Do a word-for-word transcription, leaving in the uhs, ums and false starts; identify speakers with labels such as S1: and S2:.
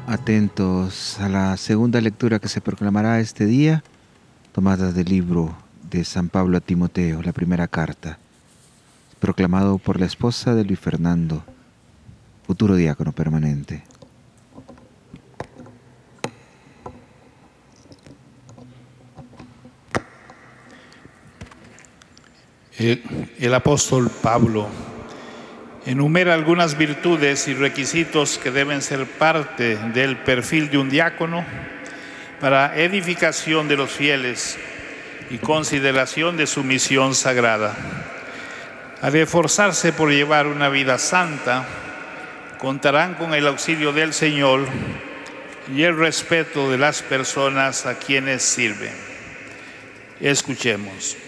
S1: Atentos a la segunda lectura que se proclamará este día, tomada del libro de San Pablo a Timoteo, la primera carta, proclamado por la esposa de Luis Fernando, futuro diácono permanente.
S2: El, el apóstol Pablo enumera algunas virtudes y requisitos que deben ser parte del perfil de un diácono para edificación de los fieles y consideración de su misión sagrada. Al esforzarse por llevar una vida santa, contarán con el auxilio del Señor y el respeto de las personas a quienes sirven. Escuchemos.